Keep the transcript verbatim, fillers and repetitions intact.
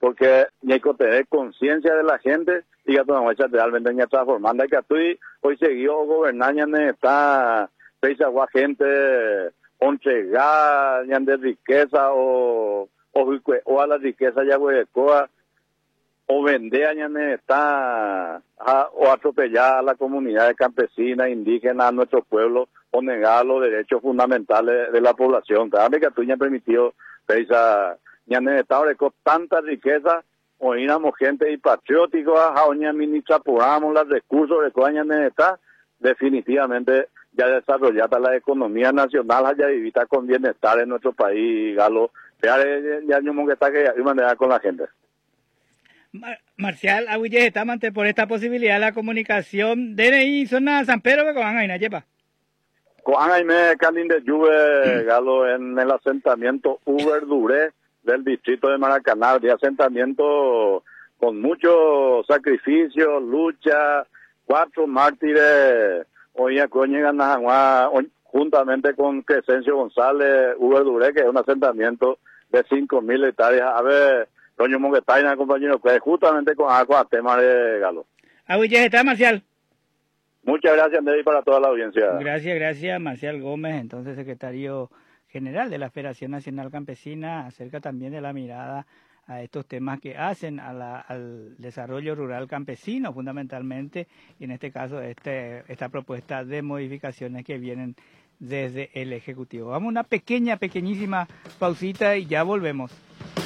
porque ni hay que tener conciencia de la gente y que tomamos realmente ni transformando, que estoy hoy seguido gobernando ni está pese a gente entregar ni de riqueza o o, o a la riqueza ya huecoa o vender ni está a, o atropellar a la comunidad campesina, indígena, a nuestro pueblo, o negar los derechos fundamentales de la población. Claro que tú ya permitió pese a ni han estado con tanta riqueza, oínamos gente y patrióticos, a hoy administramos los recursos de coña está definitivamente ya desarrollada la economía nacional, ya vivita con bienestar en nuestro país, Galo, ya ya no que está que hay manera con la gente. Mar Marcial, Aguille está ante por esta posibilidad de la comunicación de ahí zona San Pedro que con Ana lleva. Con Ana Canin de Juve, Galo, en el asentamiento Uber Duré del distrito de Maracaná, de asentamiento con mucho sacrificio, lucha, cuatro mártires, hoy llegan a juntamente con Crescencio González, Uber Duré, que es un asentamiento de cinco mil hectáreas. A ver, doña Monguetaina, compañero, que justamente con agua tema de Galo. Aguille está, Marcial. Muchas gracias, Ney, para toda la audiencia. Gracias, gracias, Marcial Gómez, entonces secretario general de la Federación Nacional Campesina, acerca también de la mirada a estos temas que hacen a la, al desarrollo rural campesino fundamentalmente, y en este caso este, esta propuesta de modificaciones que vienen desde el Ejecutivo. Vamos a una pequeña, pequeñísima pausita y ya volvemos.